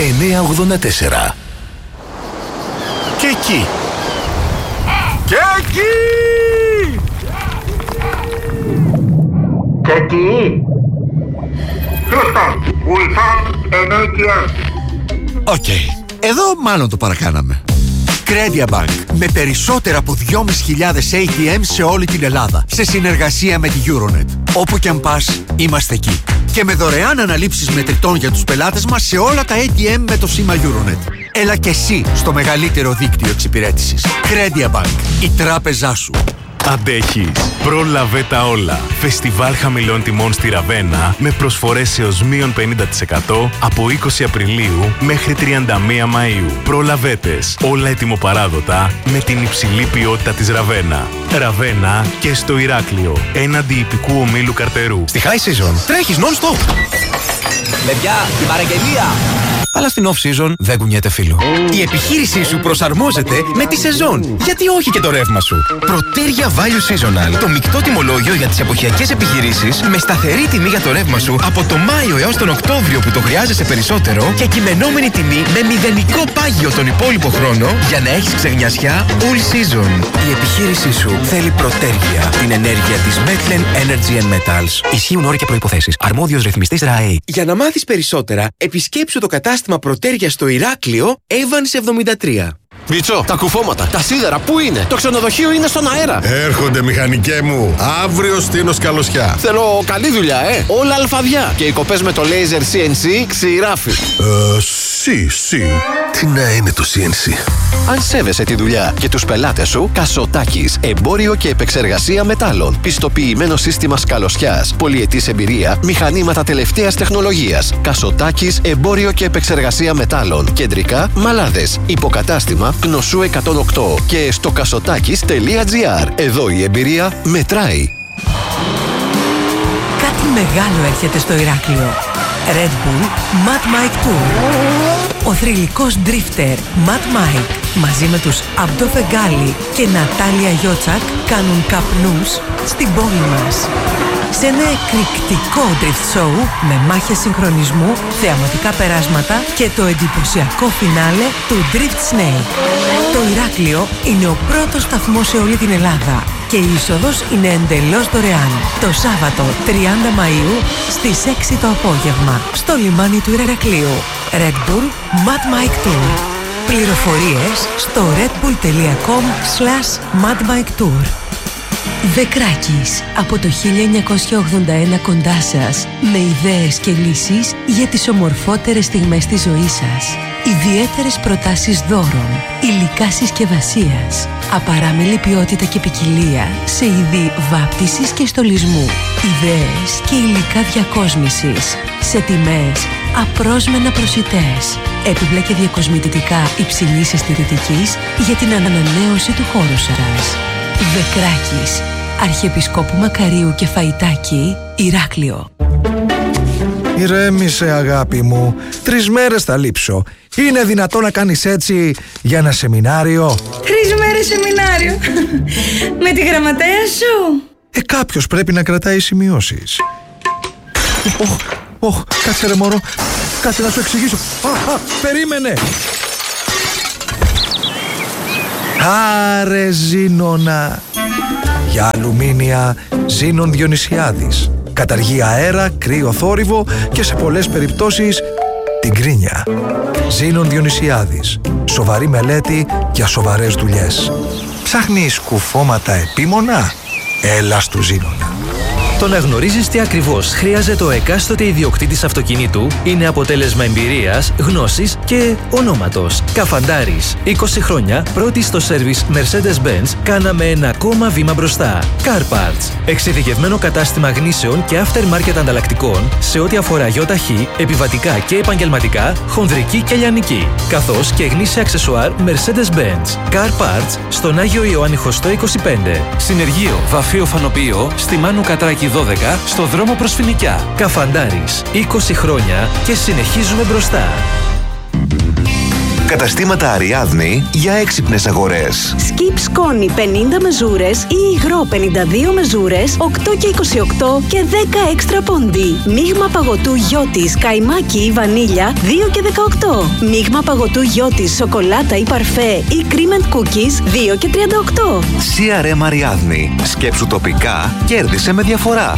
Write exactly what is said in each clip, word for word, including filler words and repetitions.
εννιακόσια ογδόντα τέσσερα. Και εκεί. Και εκεί. Και εκεί. Houston, we found an έι τι εμ. Οκ, εδώ μάλλον το παρακάναμε. Credia Bank, με περισσότερα από δυόμισι χιλιάδες έι τι εμ σε όλη την Ελλάδα, σε συνεργασία με τη Euronet. Όπου κι αν πας, είμαστε εκεί. Και με δωρεάν αναλήψεις μετρητών για τους πελάτες μας σε όλα τα έι τι εμ με το σήμα Euronet. Έλα και εσύ στο μεγαλύτερο δίκτυο εξυπηρέτησης. Credia Bank, η τράπεζά σου. Αντέχεις. Πρόλαβε τα όλα. Φεστιβάλ χαμηλών τιμών στη Ραβένα με προσφορές έως μείον πενήντα τοις εκατό από είκοσι Απριλίου μέχρι τριάντα μία Μαΐου. Προλαβέτες. Όλα ετοιμοπαράδοτα με την υψηλή ποιότητα της Ραβένα. Ραβένα και στο Ηράκλειο. Έναντι ιππικού ομίλου Καρτερού. Στη High Season τρέχεις non-stop. Παιδιά, την παραγγελία! Αλλά στην off-season δεν κουνιέται φίλο. Η επιχείρησή σου προσαρμόζεται με τη σεζόν. Γιατί όχι και το ρεύμα σου. Πρωτέρια Value Seasonal. Το μεικτό τιμολόγιο για τις εποχιακές επιχειρήσεις με σταθερή τιμή για το ρεύμα σου από το Μάιο έως τον Οκτώβριο που το χρειάζεσαι περισσότερο και κειμενόμενη τιμή με μηδενικό πάγιο τον υπόλοιπο χρόνο για να έχεις ξεγνιασιά all season. Η επιχείρησή σου θέλει Πρωτέρια. Την ενέργεια της Metlen Energy and Metals. Ισχύουν όροι και προϋποθέσεις. Αρμόδιος ρυθμιστής ΡΑΕ. Για να μάθεις περισσότερα, επισκέψου το κατάστημα Πρωτέρια στο Ηράκλειο, Evans εβδομήντα τρία. Μίτσο, τα κουφώματα, τα σίδερα, πού είναι? Το ξενοδοχείο είναι στον αέρα. Έρχονται, μηχανικέ μου. Αύριο στείνω σκαλωσιά. Θέλω καλή δουλειά, ε. Όλα αλφαδιά. Και οι κοπές με το laser σι εν σι ξηράφι. Ε, σι, σι. Τι να είναι το σι εν σι? Αν σέβεσαι τη δουλειά και τους πελάτες σου, Κασοτάκης, εμπόριο και επεξεργασία μετάλλων. Πιστοποιημένο σύστημα σκαλωσιάς, πολυετής εμπειρία, μηχανήματα τελευταίας τεχνολογίας. Κασοτάκης, εμπόριο και επεξεργασία μετάλλων. Κεντρικά, Μαλάδες. Υποκατάστημα Γνωσού εκατόν οκτώ και στο κασοτάκης τελεία τζι άρ. Εδώ η εμπειρία μετράει. Κάτι μεγάλο έρχεται στο Ηράκλειο. Red Bull Mad Mike Tour. Ο θρυλικός drifter Mad Mike μαζί με τους Αμπτό Φεγγάλι και Νατάλια Γιότσακ κάνουν καπνούς στην πόλη μας. Σε ένα εκρηκτικό drift show με μάχες συγχρονισμού, θεαματικά περάσματα και το εντυπωσιακό φινάλε του Drift Snake. Το Ηράκλειο είναι ο πρώτος σταθμός σε όλη την Ελλάδα και η είσοδος είναι εντελώς δωρεάν. Το Σάββατο τριάντα Μαΐου στις έξι το απόγευμα στο λιμάνι του Ηρακλείου. Red Bull Mad Mike Tour. Πληροφορίες στο redbull.com slash madmiketour. Δεκράκης, από το χίλια εννιακόσια ογδόντα ένα κοντά σας, με ιδέες και λύσεις για τις ομορφότερες στιγμές της ζωής σας. Ιδιαίτερες προτάσεις δώρων, υλικά συσκευασίας, απαράμιλη ποιότητα και ποικιλία σε είδη βάπτισης και στολισμού, ιδέες και υλικά διακόσμησης, σε τιμές απρόσμενα προσιτές, έπιπλα και διακοσμητικά υψηλής αισθητικής για την ανανέωση του χώρου σας. Δεκράκης, Αρχιεπισκόπου Μακαρίου και Φαϊτάκη, Ηράκλειο. Ηρέμησε, αγάπη μου. Τρεις μέρες θα λείψω. Είναι δυνατόν να κάνεις έτσι για ένα σεμινάριο? Τρεις μέρες σεμινάριο. Με τη γραμματέα σου. Ε, κάποιος πρέπει να κρατάει σημειώσεις. Ωχ, ωχ, κάτσε ρε μωρό. Κάτσε να σου εξηγήσω. Α, α, περίμενε. Άρε Ζήνονα. Για αλουμίνια Ζήνων Διονυσιάδης. Καταργεί αέρα, κρύο θόρυβο και σε πολλές περιπτώσεις την κρίνια. Ζήνων Διονυσιάδης. Σοβαρή μελέτη για σοβαρές δουλειές. Ψάχνεις κουφώματα επίμονα? Έλα στου Ζήνονα. Το να γνωρίζεις τι ακριβώς χρειάζεται ο εκάστοτε ιδιοκτήτης αυτοκινήτου είναι αποτέλεσμα εμπειρίας, γνώσης και ονόματος. Καφαντάρης. είκοσι χρόνια πρώτη στο σέρβις Mercedes-Benz, κάναμε ένα ακόμα βήμα μπροστά. Car Parts. Εξειδικευμένο κατάστημα γνήσεων και aftermarket ανταλλακτικών σε ό,τι αφορά γιοταχή, επιβατικά και επαγγελματικά, χονδρική και λιανική. Καθώς και γνήσια αξεσουάρ Mercedes-Benz. Car Parts στον Άγιο Ιωάννη Χωστό είκοσι πέντε. Συνεργείο Βαφείο Φανοποιείο στη Μάνου Κατράκη δώδεκα στο δρόμο προς Φοινικιά. Καφαντάρης. είκοσι χρόνια και συνεχίζουμε μπροστά. Καταστήματα Αριάδνη για έξυπνες αγορές. Σκιπ σκόνη πενήντα μεζούρες ή υγρό πενήντα δύο μεζούρες, οκτώ και είκοσι οκτώ και δέκα έξτρα πόντι. Μείγμα παγωτού Γιώτης, καϊμάκι ή βανίλια, δύο και δεκαοκτώ. Μείγμα παγωτού Γιώτης, σοκολάτα ή παρφέ ή cream and cookies, δύο και τριάντα οκτώ. σι αρ εμ Αριάδνη. Σκέψου τοπικά, κέρδισε με διαφορά.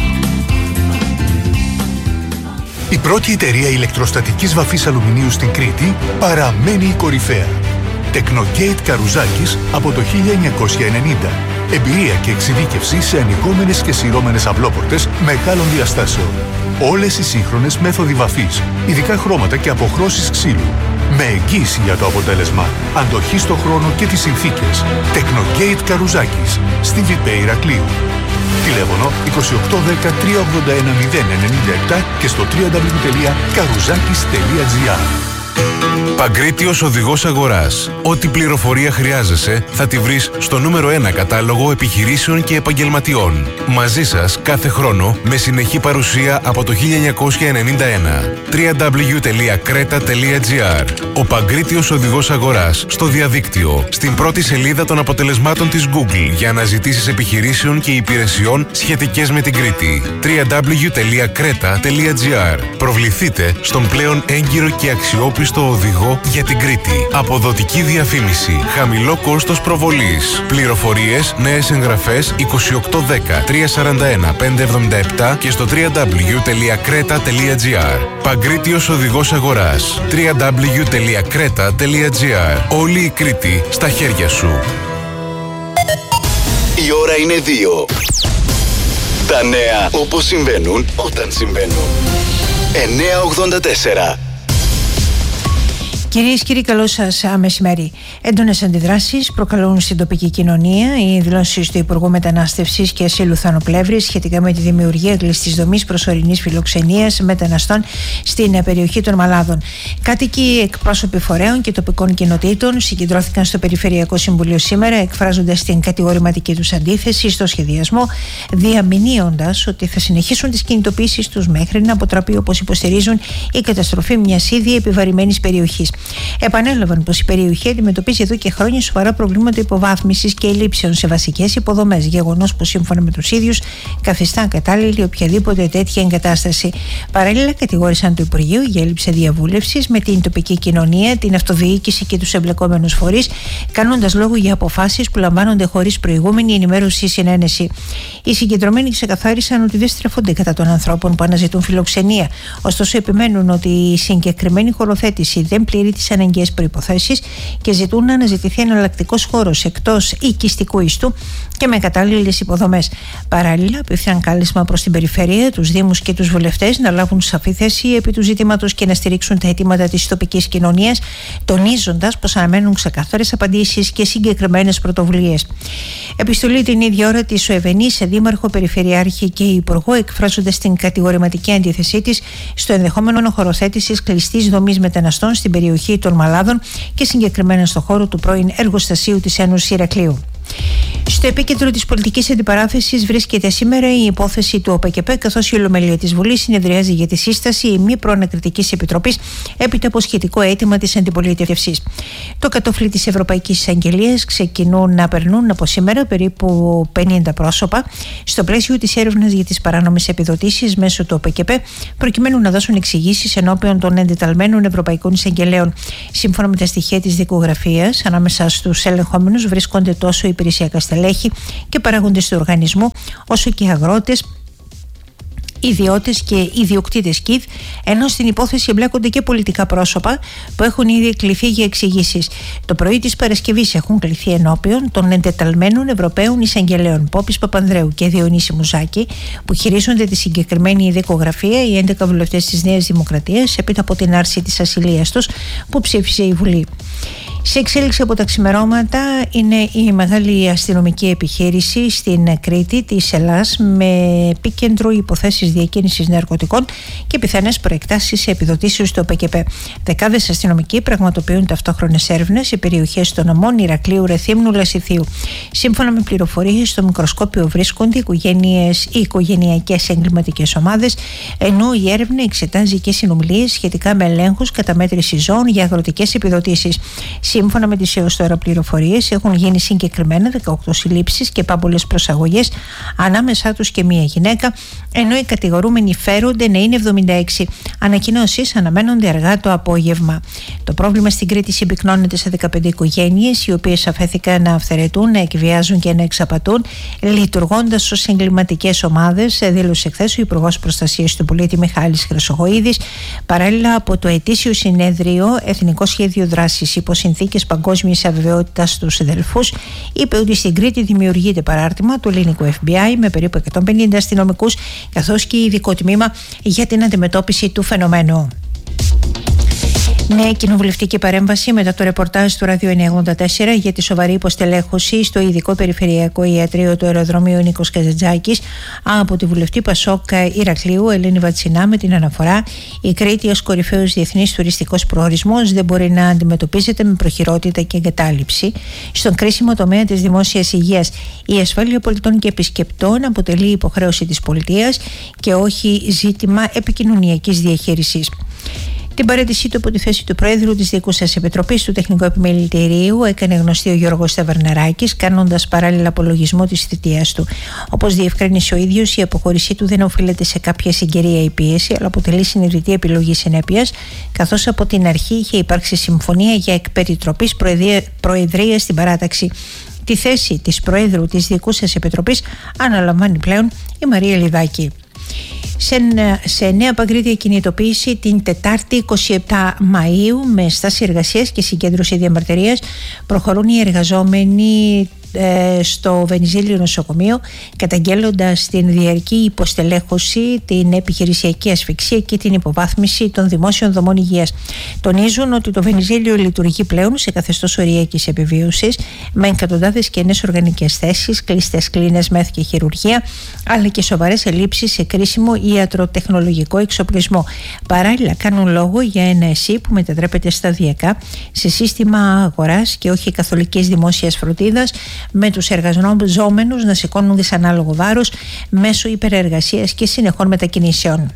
Η πρώτη εταιρεία ηλεκτροστατικής βαφής αλουμινίου στην Κρήτη παραμένει η κορυφαία. Τεκνογέιτ Καρουζάκης από το χίλια εννιακόσια ενενήντα. Εμπειρία και εξειδίκευση σε ανοιγόμενες και σειρώμενες αυλόπορτες μεγάλων διαστάσεων. Όλες οι σύγχρονες μέθοδοι βαφής, ειδικά χρώματα και αποχρώσεις ξύλου. Με εγγύηση για το αποτέλεσμα, αντοχή στον χρόνο και τις συνθήκες. Τεκνογέιτ Καρουζάκης, στη Βιπέ Ηρακλείου. Τηλέφωνο είκοσι οκτώ δέκα τριακόσια ογδόντα ένα μηδέν ενενήντα επτά και στο double-u double-u double-u τελεία καρουζάκης τελεία τζι άρ. Παγκρίτιος οδηγός αγοράς. Ό,τι πληροφορία χρειάζεσαι θα τη βρεις στο νούμερο ένα κατάλογο επιχειρήσεων και επαγγελματιών. Μαζί σας κάθε χρόνο με συνεχή παρουσία από το χίλια εννιακόσια ενενήντα ένα. double-u double-u double-u τελεία κρέτα τελεία τζι άρ. Ο Παγκρίτιος οδηγός αγοράς στο διαδίκτυο, στην πρώτη σελίδα των αποτελεσμάτων της Google για αναζητήσεις επιχειρήσεων και υπηρεσιών σχετικές με την Κρήτη. double-u double-u double-u τελεία κρέτα τελεία τζι άρ. Προβληθείτε στον πλέον έγκυρο και αξιόπιστο οδηγό για την Κρήτη. Αποδοτική διαφήμιση. Χαμηλό κόστος προβολής. Πληροφορίες, νέες εγγραφές είκοσι οκτώ δέκα τριακόσια σαράντα ένα πεντακόσια εβδομήντα επτά και στο double-u double-u double-u τελεία κρέτα τελεία τζι άρ. Παγκρίτιος οδηγός αγοράς. double-u double-u double-u τελεία κρέτα τελεία τζι άρ. Όλη η Κρήτη στα χέρια σου. Η ώρα είναι δύο. Τα νέα όπως συμβαίνουν όταν συμβαίνουν. εννιακόσια ογδόντα τέσσερα. Κυρίες και κύριοι, καλό σας μεσημέρι. Έντονες αντιδράσεις προκαλούν στην τοπική κοινωνία οι δηλώσεις του Υπουργού Μετανάστευσης και Ασύλου Θάνο Πλεύρη σχετικά με τη δημιουργία κλειστής δομής προσωρινής φιλοξενίας μεταναστών στην περιοχή των Μαλάδων. Κάτοικοι, εκπρόσωποι φορέων και τοπικών κοινοτήτων συγκεντρώθηκαν στο Περιφερειακό Συμβουλίο σήμερα, εκφράζοντας την κατηγορηματική τους αντίθεση στο σχεδιασμό, διαμηνύοντας ότι θα συνεχίσουν τις κινητοποιήσεις τους μέχρι να αποτραπεί, όπως υποστηρίζουν, η καταστροφή μιας ήδη επιβαρημένης περιοχής. Επανέλαβαν πως η περιοχή αντιμετωπίζει εδώ και χρόνια σοβαρά προβλήματα υποβάθμισης και ελλείψεων σε βασικές υποδομές, γεγονός που σύμφωνα με τους ίδιους καθιστά ακατάλληλη οποιαδήποτε τέτοια εγκατάσταση. Παράλληλα, κατηγόρησαν το Υπουργείο για έλλειψη διαβούλευσης με την τοπική κοινωνία, την αυτοδιοίκηση και τους εμπλεκόμενους φορείς, κάνοντας λόγο για αποφάσεις που λαμβάνονται χωρίς προηγούμενη ενημέρωση ή συνένεση. Οι συγκεντρωμένοι ξεκαθάρισαν ότι δεν στρέφονται κατά των ανθρώπων που αναζητούν φιλοξενία. Ωστόσο, επιμένουν ότι η συγκεκριμένη χωροθέτηση δεν πληρεί τις αναγκαίες προϋποθέσεις και ζητούν να αναζητηθεί εναλλακτικός χώρος εκτός οικιστικού ιστού και με κατάλληλες υποδομές. Παράλληλα, απευθύναν κάλεσμα προς την περιφέρεια, τους δήμους και τους βουλευτές να λάβουν σαφή θέση επί του ζητήματος και να στηρίξουν τα αιτήματα της τοπικής κοινωνίας, τονίζοντας πως αναμένουν ξεκάθαρες απαντήσεις και συγκεκριμένες πρωτοβουλίες. Επιστολή την ίδια ώρα της ΟΕΒΕΝΗ σε δήμαρχο, περιφερειάρχη και υπουργό, εκφράζοντας την κατηγορηματική αντίθεσή της στο ενδεχόμενο χωροθέτησης κλειστής δομής μεταναστών στην περιοχή των Μαλάδων και συγκεκριμένα στο χώρο του πρώην εργοστασίου της Ένωσης Ηρακλείου. Στο επίκεντρο της πολιτικής αντιπαράθεσης βρίσκεται σήμερα η υπόθεση του ΟΠΕΚΕΠΕ, καθώς η Ολομέλεια της Βουλής συνεδριάζει για τη σύσταση μη προανακριτικής επιτροπής έπειτα από σχετικό αίτημα της αντιπολίτευσης. Το κατόφλι της Ευρωπαϊκής Εισαγγελίας ξεκινούν να περνούν από σήμερα περίπου πενήντα πρόσωπα στο πλαίσιο της έρευνας για τις παράνομες επιδοτήσεις μέσω του ΟΠΕΚΕΠΕ, προκειμένου να δώσουν εξηγήσεις ενώπιον των εντεταλμένων Ευρωπαϊκών Εισαγγελέων. Σύμφωνα με τα στοιχεία της δικογραφίας, ανάμεσα στους ελεγχόμενους βρίσκονται τόσο υπηρεσιακά στελέχη και παράγοντες του οργανισμού, όσο και αγρότες, ιδιώτες και ιδιοκτήτες ΚΙΔ, ενώ στην υπόθεση εμπλέκονται και πολιτικά πρόσωπα που έχουν ήδη κληθεί για εξηγήσεις. Το πρωί της Παρασκευής έχουν κληθεί ενώπιον των εντεταλμένων Ευρωπαίων Εισαγγελέων Πόπης Παπανδρέου και Διονύση Μουζάκη, που χειρίζονται τη συγκεκριμένη δικογραφία, οι έντεκα βουλευτές της Νέας Δημοκρατίας, έπειτα από την άρση της ασυλίας τους που ψήφισε η Βουλή. Σε εξέλιξη από τα ξημερώματα είναι η μεγάλη αστυνομική επιχείρηση στην Κρήτη της Ελλάς με επίκεντρο υποθέσεις διακίνησης ναρκωτικών και πιθανές προεκτάσεις επιδοτήσεως του ΟΠΕΚΕΠΕ. Δεκάδες αστυνομικοί πραγματοποιούν ταυτόχρονες έρευνες σε περιοχές των νομών Ηρακλείου, Ρεθύμνου, Λασιθίου. Σύμφωνα με πληροφορίες, στο μικροσκόπιο βρίσκονται οικογένειες ή οικογενειακές εγκληματικές ομάδες, ενώ η έρευνα εξετάζει και συνομιλίες σχετικά με ελέγχους καταμέτρηση ζώων για αγροτικές επιδοτήσεις. Σύμφωνα με τις έως τώρα πληροφορίες, έχουν γίνει συγκεκριμένα δεκαοκτώ συλλήψεις και πάμπολες προσαγωγές, ανάμεσά τους και μία γυναίκα, ενώ οι κατηγορούμενοι φέρονται να είναι εβδομήντα έξι. Ανακοινώσεις αναμένονται αργά το απόγευμα. Το πρόβλημα στην Κρήτη συμπυκνώνεται σε δεκαπέντε οικογένειες, οι οποίες αφέθηκαν να αυθαιρετούν, να εκβιάζουν και να εξαπατούν, λειτουργώντας ως εγκληματικές ομάδες, δήλωσε χθες ο Υπουργός Προστασίας του Πολίτη Μιχάλης Χρυσοχοΐδης. Παράλληλα, από το ετήσιο συνέδριο Εθνικό Σχέδιο Δράσης υπό συνθήκες παγκόσμιας αβεβαιότητας στους αδελφούς, είπε ότι στην Κρήτη δημιουργείται παράρτημα του ελληνικού εφ μπι άι με περίπου εκατόν πενήντα αστυνομικούς, καθώς και ειδικό τμήμα για την αντιμετώπιση του φαινομένου. Νέα κοινοβουλευτική παρέμβαση μετά το ρεπορτάζ του Ράδιο εννιακόσια ογδόντα τέσσερα για τη σοβαρή υποστελέχωση στο ειδικό περιφερειακό ιατρείο του αεροδρομίου Νίκος Καζαντζάκης από τη βουλευτή Πασόκ Ηρακλείου Ελένη Βατσινά, με την αναφορά: η Κρήτη ως κορυφαίος διεθνής τουριστικός προορισμός δεν μπορεί να αντιμετωπίζεται με προχειρότητα και εγκατάλειψη. Στον κρίσιμο τομέα της δημόσιας υγείας, η ασφάλεια πολιτών και επισκεπτών αποτελεί υποχρέωση της πολιτείας και όχι ζήτημα επικοινωνιακής διαχείρισης. Την παρέτησή του από τη θέση του Προέδρου της Διοικούσας Επιτροπής του Τεχνικού Επιμελητηρίου έκανε γνωστή ο Γιώργος Ταβερναράκης, κάνοντας παράλληλα απολογισμό της θητείας του. Όπως διευκρίνησε ο ίδιος, η αποχώρησή του δεν οφείλεται σε κάποια συγκαιρία ή πίεση, αλλά αποτελεί συνειδητή επιλογή συνέπειας, καθώς από την αρχή είχε υπάρξει συμφωνία για εκπεριτροπής προεδρίας στην παράταξη. Τη θέση της Προέδρου της Διοικούσας Επιτροπής αναλαμβάνει πλέον η Μαρία Λιδάκη. Σε, σε νέα παγκρίτια κινητοποίηση την Τετάρτη είκοσι επτά Μαΐου με στάση εργασίας και συγκέντρωση διαμαρτυρίας προχωρούν οι εργαζόμενοι στο Βενιζέλιο νοσοκομείο, καταγγέλλοντας την διαρκή υποστελέχωση, την επιχειρησιακή ασφυξία και την υποβάθμιση των δημόσιων δομών υγείας. Τονίζουν ότι το Βενιζέλιο λειτουργεί πλέον σε καθεστώς οριακής επιβίωσης, με εκατοντάδες κενές οργανικές θέσεις, κλειστές κλίνες, μεθ και χειρουργία, αλλά και σοβαρές ελλείψεις σε κρίσιμο ιατροτεχνολογικό εξοπλισμό. Παράλληλα, κάνουν λόγο για ένα ΕΣΥ που μετατρέπεται σταδιακά σε σύστημα αγοράς και όχι καθολικής δημόσιας φροντίδας, με τους εργαζόμενους να σηκώνουν δυσανάλογο βάρος μέσω υπερεργασίας και συνεχών μετακινήσεων.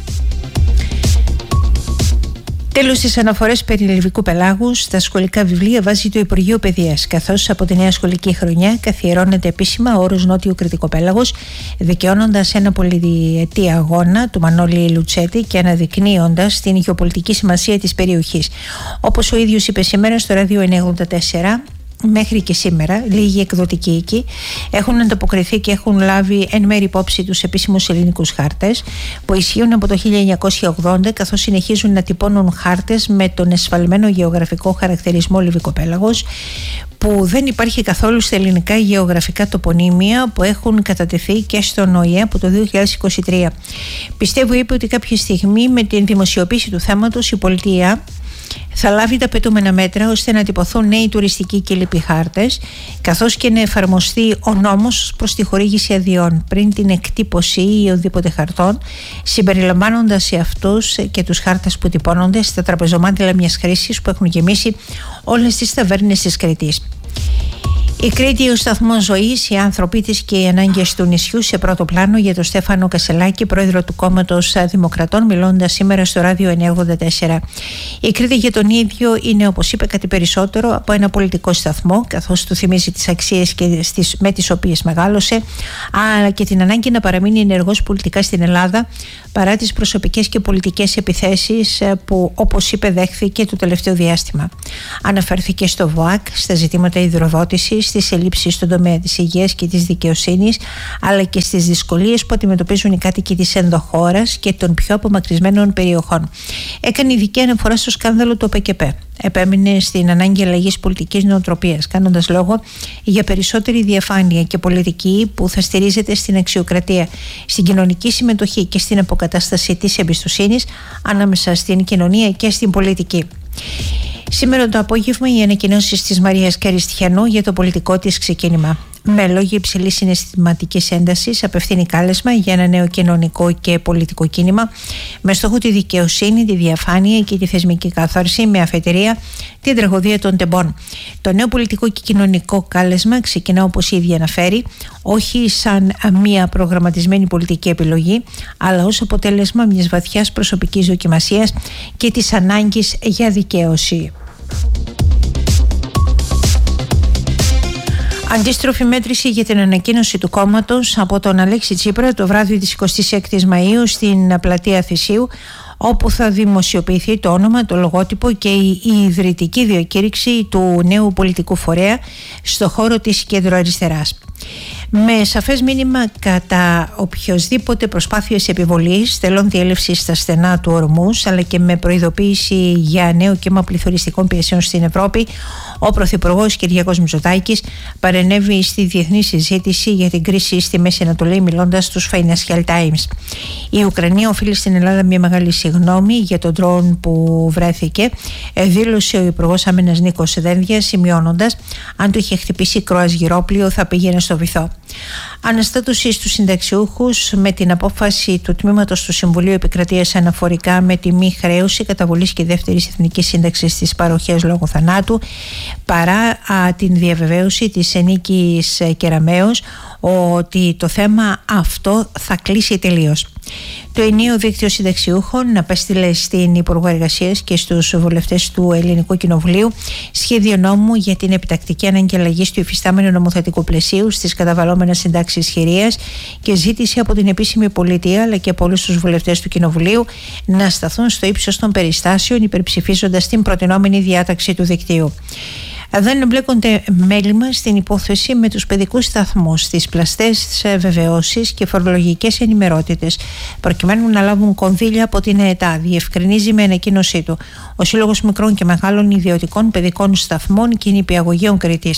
Τέλος, στις αναφορές περί λιβικού πελάγους στα σχολικά βιβλία βάζει το Υπουργείο Παιδείας, καθώς από τη νέα σχολική χρονιά καθιερώνεται επίσημα ο όρος Νότιο Κρητικό Πέλαγος, δικαιώνοντας ένα πολυδιετή αγώνα του Μανώλη Λουτσέτη και αναδεικνύοντας την γεωπολιτική σημασία της περιοχής. Όπως ο ίδιος είπε σήμερα στο Ράδιο εννιακόσια ογδόντα τέσσερα, μέχρι και σήμερα λίγοι εκδοτικοί οίκοι έχουν ανταποκριθεί και έχουν λάβει εν μέρει υπόψη τους επίσημους ελληνικούς χάρτες που ισχύουν από το χίλια εννιακόσια ογδόντα, καθώς συνεχίζουν να τυπώνουν χάρτες με τον εσφαλμένο γεωγραφικό χαρακτηρισμό Λιβικοπέλαγος, που δεν υπάρχει καθόλου στα ελληνικά γεωγραφικά τοπονύμια που έχουν κατατεθεί και στον ΟΗΕ από το δύο χιλιάδες είκοσι τρία. Πιστεύω, είπε, ότι κάποια στιγμή με την δημοσιοποίηση του θέματος η πολιτεία θα λάβει τα απαιτούμενα μέτρα ώστε να τυπωθούν νέοι τουριστικοί και λοιποί χάρτες, καθώς και να εφαρμοστεί ο νόμος προς τη χορήγηση αδειών πριν την εκτύπωση ή οδήποτε χαρτών, συμπεριλαμβάνοντας σε αυτούς και τους χάρτες που τυπώνονται στα τραπεζομάντιλα μιας χρήσης που έχουν γεμίσει όλες τις ταβέρνες της Κρήτης. Η Κρήτη ο σταθμός ζωής, οι άνθρωποι της και οι ανάγκες του νησιού σε πρώτο πλάνο για τον Στέφανο Κασελάκη, πρόεδρο του Κόμματος Δημοκρατών, μιλώντας σήμερα στο Ράδιο εννιακόσια ογδόντα τέσσερα. Η Κρήτη για τον ίδιο είναι, όπως είπε, κάτι περισσότερο από ένα πολιτικό σταθμό, καθώς του θυμίζει τις αξίες και στις, με τις οποίες μεγάλωσε, αλλά και την ανάγκη να παραμείνει ενεργός πολιτικά στην Ελλάδα παρά τις προσωπικές και πολιτικές επιθέσεις που, όπως είπε, δέχθηκε το τελευταίο διάστημα. Αναφέρθηκε στο ΒΟΑΚ, στα ζητήματα υδροδότησης, στις ελλείψεις στον τομέα της υγείας και της δικαιοσύνης, αλλά και στις δυσκολίες που αντιμετωπίζουν οι κάτοικοι της ενδοχώρας και των πιο απομακρυσμένων περιοχών. Έκανε ειδική αναφορά στο σκάνδαλο του ΟΠΕΚΕΠΕ. Επέμεινε στην ανάγκη αλλαγής πολιτικής νοοτροπίας, κάνοντας λόγο για περισσότερη διαφάνεια και πολιτική που θα στηρίζεται στην αξιοκρατία, στην κοινωνική συμμετοχή και στην αποκατάσταση της εμπιστοσύνης ανάμεσα στην κοινωνία και στην πολιτική. Σήμερα το απόγευμα οι ανακοινώσεις της Μαρίας Καριστιανού για το πολιτικό της ξεκίνημα. Με λόγια υψηλής συναισθηματικής έντασης απευθύνει κάλεσμα για ένα νέο κοινωνικό και πολιτικό κίνημα με στόχο τη δικαιοσύνη, τη διαφάνεια και τη θεσμική καθόρυση, με αφετηρία την τραγωδία των τεμπών. Το νέο πολιτικό και κοινωνικό κάλεσμα ξεκινά, όπως ήδη αναφέρει, όχι σαν μία προγραμματισμένη πολιτική επιλογή, αλλά ως αποτέλεσμα μιας βαθιάς προσωπικής δοκιμασίας και της ανάγκης για δικαίωση. Αντίστροφη μέτρηση για την ανακοίνωση του κόμματος από τον Αλέξη Τσίπρα το βράδυ της εικοστής έκτης Μαΐου στην πλατεία Θησίου, όπου θα δημοσιοποιηθεί το όνομα, το λογότυπο και η ιδρυτική διακήρυξη του νέου πολιτικού φορέα στο χώρο της κεντροαριστεράς. Με σαφές μήνυμα κατά οποιοσδήποτε προσπάθειες επιβολής τελών διέλευσης στα στενά του ορμούς, αλλά και με προειδοποίηση για νέο κύμα πληθωριστικών πιεσιών στην Ευρώπη, ο Πρωθυπουργός Κυριάκος Μητσοτάκης παρενέβη στη διεθνή συζήτηση για την κρίση στη Μέση Ανατολή, μιλώντας στους Financial Times. Η Ουκρανία οφείλει στην Ελλάδα μια μεγάλη συγγνώμη για τον ντρόουν που βρέθηκε, δήλωσε ο Υπουργός Άμυνας Νίκος Δένδιας, σημειώνοντας: αν το είχε χτυπήσει κροασγυρόπλοιο θα πήγαινε στο βυθό. Αναστάτωση στους συνταξιούχους με την απόφαση του Τμήματος του Συμβουλίου Επικρατείας αναφορικά με τη μη χρέωση καταβολής και δεύτερης εθνικής σύνταξης στις παροχές λόγω θανάτου, παρά α, την διαβεβαίωση της Ενίκης Κεραμέως ότι το θέμα αυτό θα κλείσει τελείως. Το ενιαίο δίκτυο συνταξιούχων απέστειλε στην Υπουργό Εργασίας και στους βουλευτές του Ελληνικού Κοινοβουλίου σχέδιο νόμου για την επιτακτική ανάγκη αλλαγής του υφιστάμενου νομοθετικού πλαισίου στις καταβαλλόμενες συντάξεις χειρίας και ζήτησε από την επίσημη πολιτεία αλλά και από όλους τους βουλευτές του Κοινοβουλίου να σταθούν στο ύψος των περιστάσεων, υπερψηφίζοντας την προτινόμενη διάταξη του δικτύου. Δεν εμπλέκονται μέλημα στην υπόθεση με τους παιδικούς σταθμούς, τις πλαστές βεβαιώσεις και φορολογικές ενημερότητες, προκειμένου να λάβουν κονδύλια από την ΕΕΤΑ, διευκρινίζει με ανακοίνωσή του ο Σύλλογος Μικρών και Μεγάλων Ιδιωτικών Παιδικών Σταθμών και Νηπιαγωγείων Κρήτης.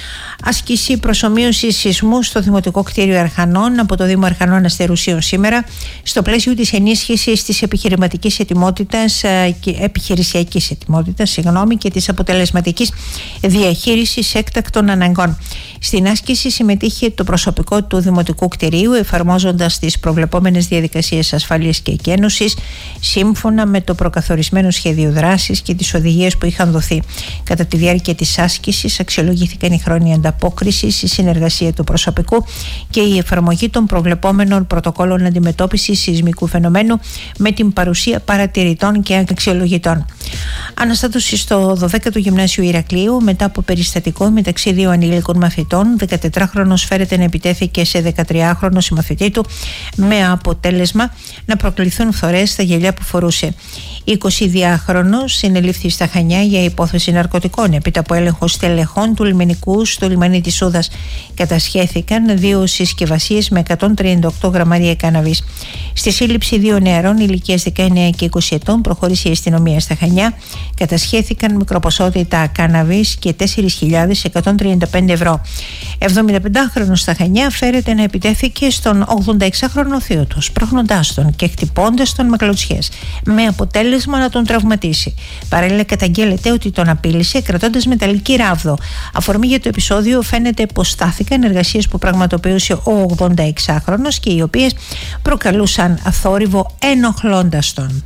Άσκηση προσομοίωσης σεισμού στο Δημοτικό Κτίριο Αρχανών από το Δήμο Αρχανών Αστερουσίων σήμερα, στο πλαίσιο της ενίσχυσης της επιχειρηματικής ετοιμότητας και επιχειρησιακής ετοιμότητας συγγνώμη, και της αποτελεσματικής διαχείρισης έκτακτων αναγκών. Στην άσκηση συμμετείχε το προσωπικό του Δημοτικού Κτηρίου, εφαρμόζοντας τις προβλεπόμενες διαδικασίες ασφαλείας και εκένωσης, σύμφωνα με το προκαθορισμένο σχέδιο δράσης και τις οδηγίες που είχαν δοθεί. Κατά τη διάρκεια της άσκησης αξιολογήθηκαν οι χρόνοι ανταπόκρισης, η συνεργασία του προσωπικού και η εφαρμογή των προβλεπόμενων πρωτοκόλων αντιμετώπισης σεισμικού φαινομένου με την παρουσία παρατηρητών και αξιολογητών. Αναστάτωση στο δωδέκατο Γυμνάσιο Ηρακλείου μετά από περιστατικό μεταξύ δύο ανήλικων μαθητών. δεκατετράχρονος φέρεται να επιτέθηκε σε δεκατριάχρονο συμμαθητή του, με αποτέλεσμα να προκληθούν φθορές στα γυαλιά που φορούσε. εικοσιδυάχρονος συνελήφθη στα Χανιά για υπόθεση ναρκωτικών. Έπειτα από έλεγχο στελεχών του λιμενικού στο λιμανί της Σούδας, κατασχέθηκαν δύο συσκευασίες με εκατόν τριάντα οκτώ γραμμάρια κάναβης. Στη σύλληψη δύο νεαρών ηλικίας δεκαεννέα και είκοσι ετών προχώρησε η αστυνομία στα Χανιά. Κατασχέθηκαν μικροποσότητα κάναβης και τέσσερις χιλιάδες εκατόν τριάντα πέντε ευρώ. εβδομηνταπεντάχρονος στα Χανιά φέρεται να επιτέθηκε στον ογδονταεξάχρονο θείο του, σπρώχνοντάς τον και χτυπώντας τον με κλωτσιές, με αποτέλεσμα να τον τραυματίσει. Παράλληλα, καταγγέλλεται ότι τον απείλησε κρατώντας μεταλλική ράβδο. Αφορμή για το επεισόδιο φαίνεται πως στάθηκαν εργασίες που πραγματοποιούσε ο ογδονταεξάχρονος και οι οποίες προκαλούσαν θόρυβο ενοχλώντας τον.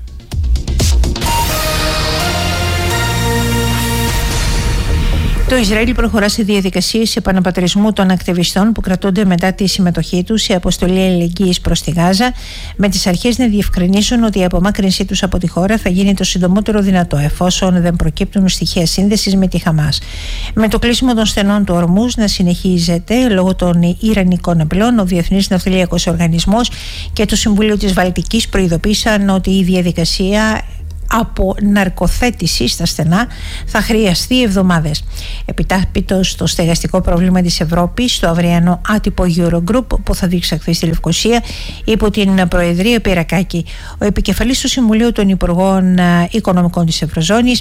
Το Ισραήλ προχωρά σε διαδικασίες επαναπατρισμού των ακτιβιστών που κρατούνται μετά τη συμμετοχή τους σε αποστολή αλληλεγγύης προς τη Γάζα, με τις αρχές να διευκρινίσουν ότι η απομάκρυνσή τους από τη χώρα θα γίνει το συντομότερο δυνατό, εφόσον δεν προκύπτουν στοιχεία σύνδεσης με τη Χαμάς. Με το κλείσιμο των στενών του ορμούς να συνεχίζεται λόγω των Ιρανικών απειλών, ο Διεθνής Ναυτιλιακός Οργανισμός και το Συμβούλιο της Βαλτικής προειδοποίησαν ότι η διαδικασία από ναρκοθέτηση στα στενά θα χρειαστεί εβδομάδες. Επιτάπητος στο στεγαστικό πρόβλημα της Ευρώπης, στο αυριανό άτυπο Eurogroup που θα διεξαχθεί στη Λευκοσία υπό την Προεδρία Πυρακάκη. Ο επικεφαλής του Συμβουλίου των Υπουργών Οικονομικών της Ευρωζώνης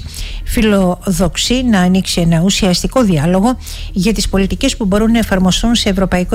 φιλοδοξεί να ανοίξει ένα ουσιαστικό διάλογο για τις πολιτικές που μπορούν να εφαρμοστούν σε ευρωπαϊκό